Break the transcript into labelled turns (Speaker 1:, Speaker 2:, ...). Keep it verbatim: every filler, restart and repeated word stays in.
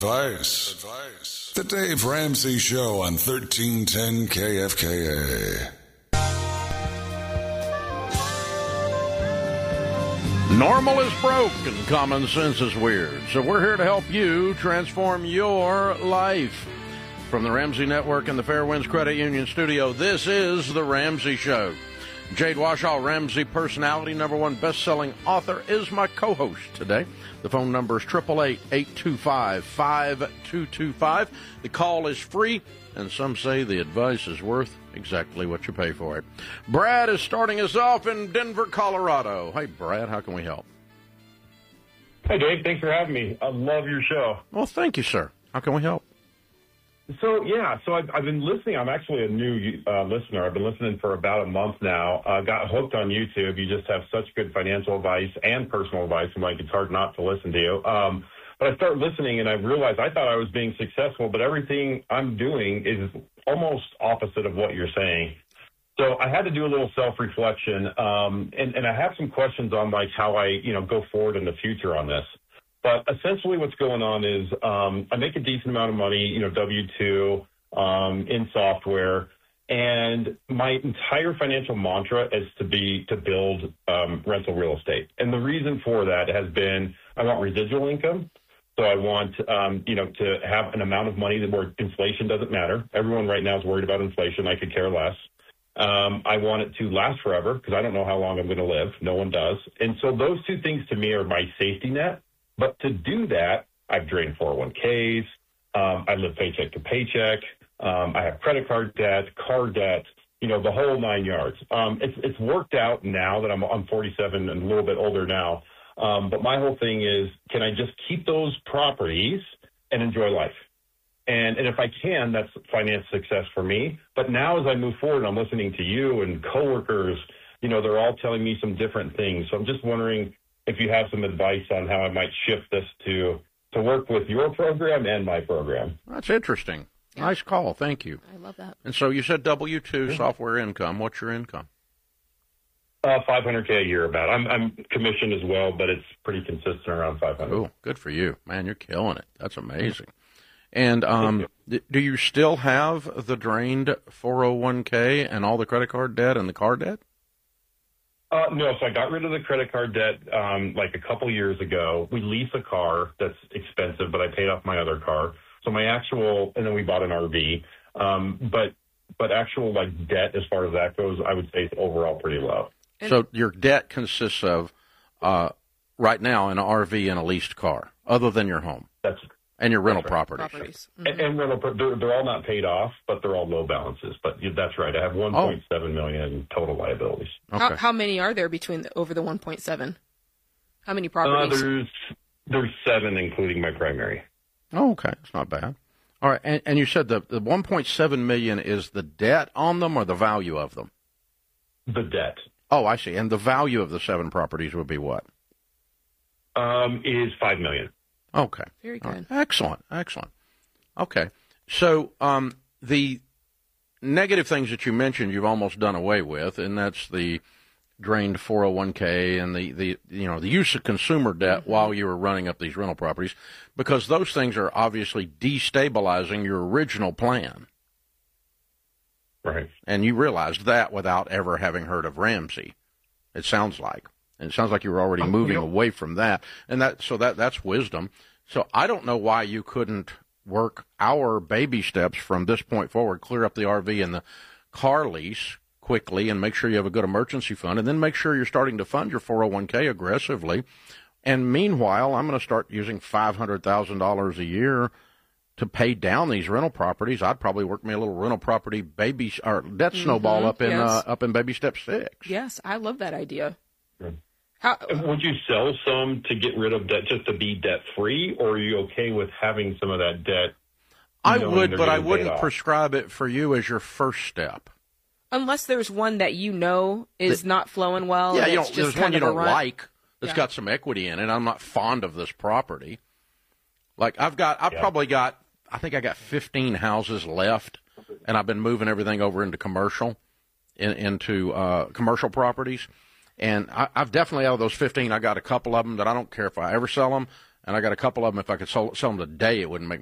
Speaker 1: Advice. Advice. The Dave Ramsey Show on thirteen ten K F K A.
Speaker 2: Normal is broke and common sense is weird. So we're here to help you transform your life. From the Ramsey Network and the Fairwinds Credit Union studio, this is The Ramsey Show. Jade Washaw, Ramsey personality, number one best-selling author, is my co-host today. The phone number is eight eight eight, eight two five, five two two five. The call is free, and some say the advice is worth exactly what you pay for it. Brad is starting us off in Denver, Colorado. Hey, Brad, how can we help?
Speaker 3: Hey, Dave. Thanks for having me. I love your show.
Speaker 2: Well, thank you, sir. How can we help?
Speaker 3: So, yeah, so I've, I've been listening. I'm actually a new uh, listener. I've been listening for about a month now. I uh, got hooked on YouTube. You just have such good financial advice and personal advice. I'm like, it's hard not to listen to you. Um, but I started listening, and I realized I thought I was being successful, but everything I'm doing is almost opposite of what you're saying. So I had to do a little self-reflection, um, and, and I have some questions on, like, how I, you know, go forward in the future on this. But essentially what's going on is um, I make a decent amount of money, you know, W two um, in software, and my entire financial mantra is to be to build um, rental real estate. And the reason for that has been I want residual income. So I want, um, you know, to have an amount of money that where inflation doesn't matter. Everyone right now is worried about inflation. I could care less. Um, I want it to last forever because I don't know how long I'm going to live. No one does. And so those two things to me are my safety net. But to do that, I've drained four oh one Ks. Um, I live paycheck to paycheck. Um, I have credit card debt, car debt, you know, the whole nine yards. Um, it's, it's worked out now that I'm, I'm forty-seven and a little bit older now. Um, but my whole thing is, can I just keep those properties and enjoy life? And, and if I can, that's finance success for me. But now as I move forward, I'm listening to you and coworkers, you know, they're all telling me some different things. So I'm just wondering if you have some advice on how I might shift this to, to work with your program and my program.
Speaker 2: That's interesting. Yeah. Nice call. Thank you.
Speaker 4: I love that.
Speaker 2: And so you said W two yeah. software income. What's your income?
Speaker 3: Uh, five hundred K a year about. I'm, I'm commissioned as well, but it's pretty consistent around five hundred.
Speaker 2: Oh, good for you. Man, you're killing it. That's amazing. And um, you. do you still have the drained four oh one K and all the credit card debt and the car debt?
Speaker 3: Uh, no, so I got rid of the credit card debt um, like a couple years ago. We lease a car that's expensive, but I paid off my other car. So my actual, and then we bought an R V. Um, but but actual like debt as far as that goes, I would say it's overall pretty low.
Speaker 2: So your debt consists of uh, right now an R V and a leased car, other than your home.
Speaker 3: That's
Speaker 2: And your rental
Speaker 3: That's right.
Speaker 2: properties.
Speaker 4: properties.
Speaker 3: Mm-hmm. And, and rental, they're, they're all not paid off, but they're all low balances. But that's right. I have one point seven oh. million in total liabilities.
Speaker 2: Okay.
Speaker 4: How, how many are there between the, over the one point seven? How many properties?
Speaker 3: Uh, there's there's seven, including my primary.
Speaker 2: Oh, okay. It's not bad. All right. And, and you said the, the one point seven million is the debt on them or the value of them?
Speaker 3: The debt.
Speaker 2: Oh, I see. And the value of the seven properties would be what?
Speaker 3: Um, is five million.
Speaker 2: Okay.
Speaker 4: Very good.
Speaker 2: Right. Excellent. Excellent. Okay. So um, the negative things that you mentioned, you've almost done away with, and that's the drained four oh one K and the, the you know the use of consumer debt mm-hmm. while you were running up these rental properties, because those things are obviously destabilizing your original plan.
Speaker 3: Right.
Speaker 2: And you realized that without ever having heard of Ramsey, it sounds like. And it sounds like you were already moving
Speaker 3: you know,
Speaker 2: away from that. And that so that that's wisdom. So I don't know why you couldn't work our baby steps from this point forward, clear up the R V and the car lease quickly and make sure you have a good emergency fund, and then make sure you're starting to fund your four oh one K aggressively. And meanwhile, I'm going to start using five hundred thousand dollars a year to pay down these rental properties. I'd probably work me a little rental property baby or debt mm-hmm, snowball up in
Speaker 4: yes.
Speaker 2: uh, up in baby step six.
Speaker 4: Yes, I love that idea.
Speaker 3: Right.
Speaker 4: How,
Speaker 3: would you sell some to get rid of debt just to be debt free, or are you okay with having some of that debt?
Speaker 2: I would, but I wouldn't prescribe it for you as your first step.
Speaker 4: Unless there's one that you know is the, not flowing well.
Speaker 2: Yeah,
Speaker 4: and
Speaker 2: you
Speaker 4: it's
Speaker 2: don't,
Speaker 4: just
Speaker 2: there's one you don't
Speaker 4: run.
Speaker 2: like that's
Speaker 4: yeah.
Speaker 2: got some equity in it. I'm not fond of this property. Like I've got, I've
Speaker 3: yeah.
Speaker 2: probably got, I think I got fifteen houses left, and I've been moving everything over into commercial, in, into uh, commercial properties. And I, I've definitely, out of those fifteen, I got a couple of them that I don't care if I ever sell them. and I got a couple of them. If I could sell, sell them today, it wouldn't make